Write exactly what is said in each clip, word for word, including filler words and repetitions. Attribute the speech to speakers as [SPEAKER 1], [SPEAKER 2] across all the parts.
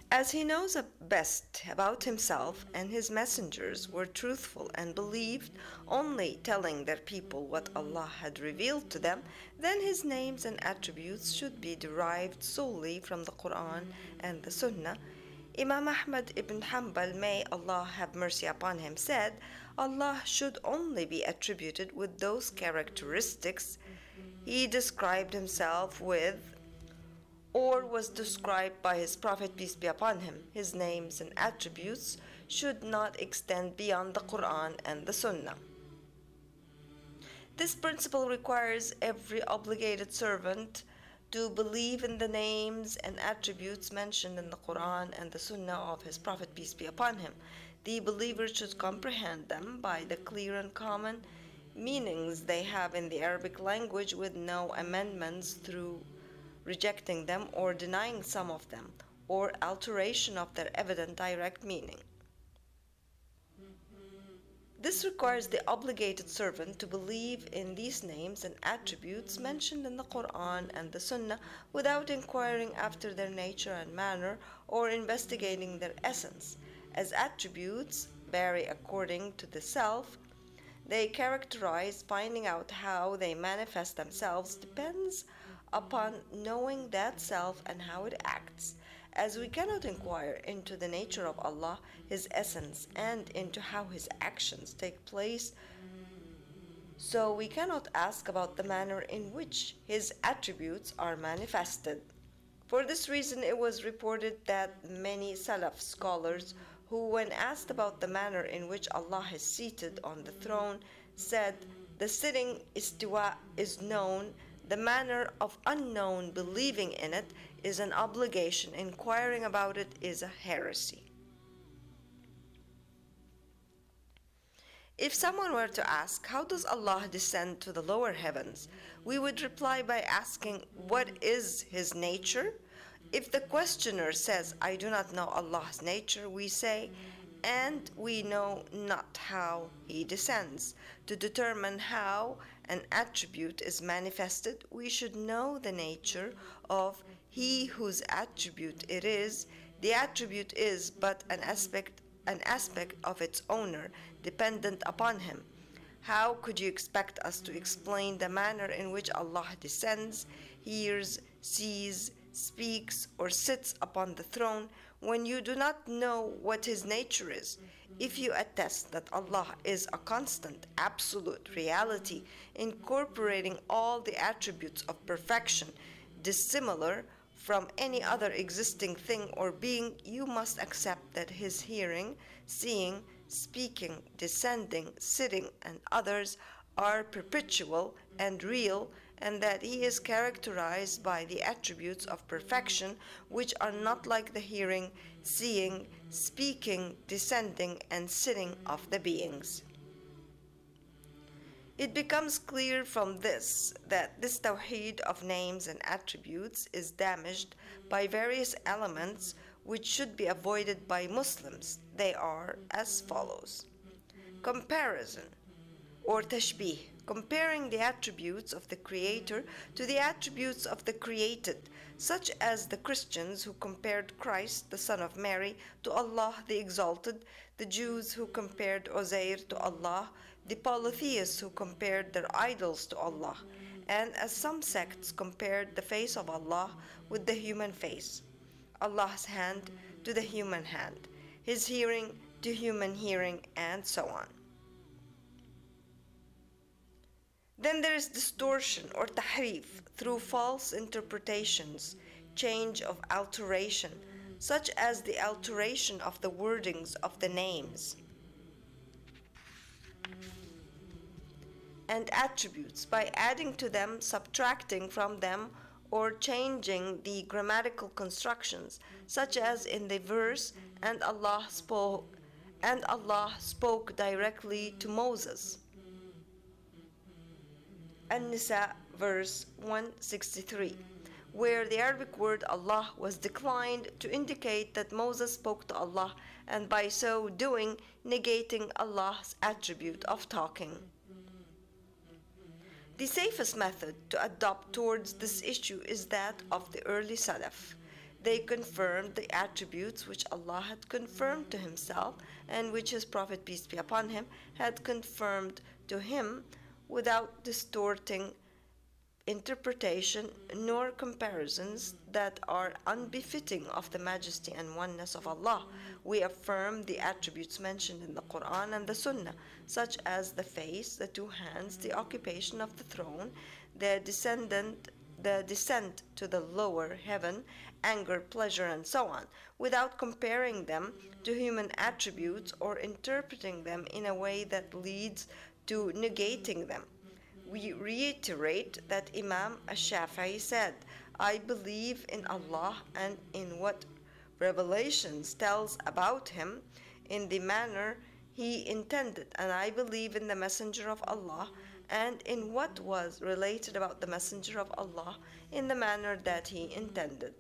[SPEAKER 1] As he knows best about himself, and his messengers were truthful and believed only telling their people what Allah had revealed to them, then his names and attributes should be derived solely from the Quran and the Sunnah. Imam Ahmad ibn Hanbal, may Allah have mercy upon him, said, Allah should only be attributed with those characteristics he described himself with or was described by his Prophet, peace be upon him. His names and attributes should not extend beyond the Quran and the Sunnah. This principle requires every obligated servant to believe in the names and attributes mentioned in the Quran and the Sunnah of his Prophet, peace be upon him. The believer should comprehend them by the clear and common meanings they have in the Arabic language, with no amendments through rejecting them or denying some of them, or alteration of their evident direct meaning. This requires the obligated servant to believe in these names and attributes mentioned in the Quran and the Sunnah without inquiring after their nature and manner or investigating their essence. As attributes vary according to the self they characterize, finding out how they manifest themselves depends upon knowing that self and how it acts. As we cannot inquire into the nature of Allah, His essence, and into how His actions take place, so we cannot ask about the manner in which His attributes are manifested. For this reason, it was reported that many Salaf scholars who, when asked about the manner in which Allah is seated on the throne, said, the sitting istiwa is known, the manner of unknown believing in it is an obligation, inquiring about it is a heresy. If someone were to ask, how does Allah descend to the lower heavens? We would reply by asking, what is His nature? If the questioner says, I do not know Allah's nature, we say, and we know not how He descends. To determine how an attribute is manifested, we should know the nature of He whose attribute it is. The attribute is but an aspect, an aspect of its owner, dependent upon Him. How could you expect us to explain the manner in which Allah descends, hears, sees, speaks, or sits upon the throne when you do not know what His nature is? If you attest that Allah is a constant, absolute reality, incorporating all the attributes of perfection, dissimilar from any other existing thing or being, you must accept that His hearing, seeing, speaking, descending, sitting, and others are perpetual and real, and that He is characterized by the attributes of perfection, which are not like the hearing, seeing, speaking, descending, and sitting of the beings. It becomes clear from this that this tawheed of names and attributes is damaged by various elements which should be avoided by Muslims. They are as follows: comparison, or tashbih, comparing the attributes of the Creator to the attributes of the created, such as the Christians who compared Christ, the son of Mary, to Allah the Exalted, the Jews who compared Uzair to Allah, the polytheists who compared their idols to Allah, and as some sects compared the face of Allah with the human face, Allah's hand to the human hand, His hearing to human hearing, and so on. Then there is distortion or tahrif through false interpretations, change of alteration, such as the alteration of the wordings of the names and attributes by adding to them, subtracting from them, or changing the grammatical constructions, such as in the verse, and Allah spoke, and Allah spoke directly to Moses. An-Nisa, verse one sixty-three, where the Arabic word Allah was declined to indicate that Moses spoke to Allah, and by so doing negating Allah's attribute of talking. The safest method to adopt towards this issue is that of the early Salaf. They confirmed the attributes which Allah had confirmed to himself and which his Prophet, peace be upon him, had confirmed to him without distorting interpretation nor comparisons that are unbefitting of the majesty and oneness of Allah. We affirm the attributes mentioned in the Quran and the Sunnah, such as the face, the two hands, the occupation of the throne, the descendant the descent to the lower heaven, anger, pleasure, and so on, without comparing them to human attributes or interpreting them in a way that leads to negating them. We reiterate that Imam Ash-Shafi'i said, I believe in Allah and in what Revelations tells about him in the manner he intended, and I believe in the Messenger of Allah and in what was related about the Messenger of Allah in the manner that he intended.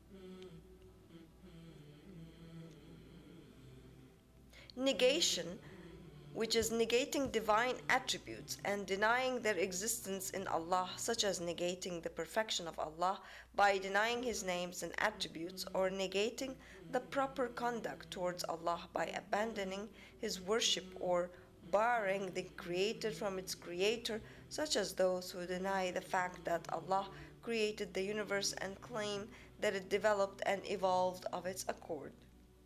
[SPEAKER 1] Negation, which is negating divine attributes and denying their existence in Allah, such as negating the perfection of Allah by denying his names and attributes, or negating the proper conduct towards Allah by abandoning his worship or barring the created from its creator, such as those who deny the fact that Allah created the universe and claim that it developed and evolved of its accord.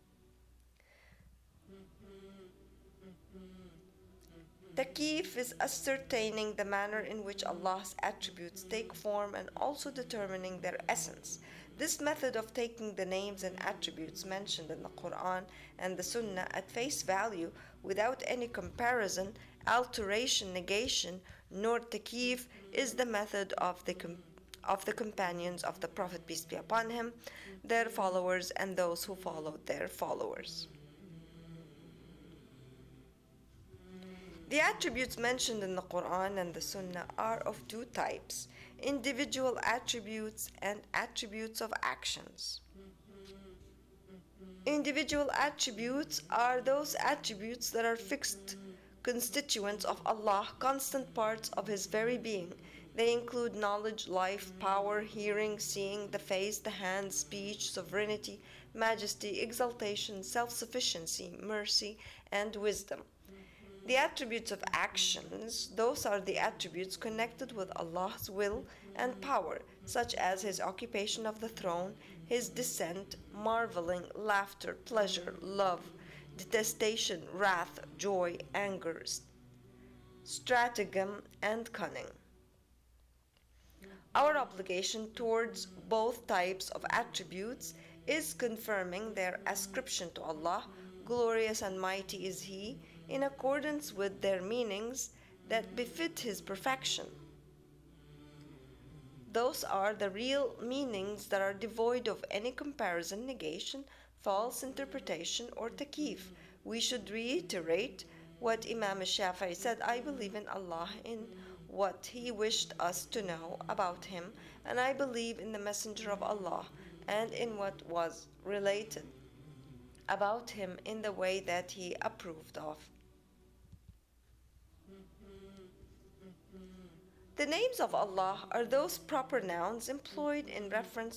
[SPEAKER 1] Takyif is ascertaining the manner in which Allah's attributes take form and also determining their essence. This method of taking the names and attributes mentioned in the Quran and the Sunnah at face value without any comparison, alteration, negation, nor takyif is the method of the com- of the companions of the Prophet, peace be upon him, their followers, and those who followed their followers. The attributes mentioned in the Quran and the Sunnah are of two types: individual attributes and attributes of actions. Individual attributes are those attributes that are fixed constituents of Allah, constant parts of His very being. They include knowledge, life, power, hearing, seeing, the face, the hands, speech, sovereignty, majesty, exaltation, self-sufficiency, mercy, and wisdom. The attributes of actions, those are the attributes connected with Allah's will and power, such as His occupation of the throne, His descent, marveling, laughter, pleasure, love, detestation, wrath, joy, anger, stratagem, and cunning. Our obligation towards both types of attributes is confirming their ascription to Allah. Glorious and mighty is He, in accordance with their meanings that befit His perfection. Those are the real meanings that are devoid of any comparison, negation, false interpretation, or takyif. We should reiterate what Imam Shafi'i said, I believe in Allah in what He wished us to know about Him, and I believe in the Messenger of Allah and in what was related about Him in the way that He approved of. The names of Allah are those proper nouns employed in reference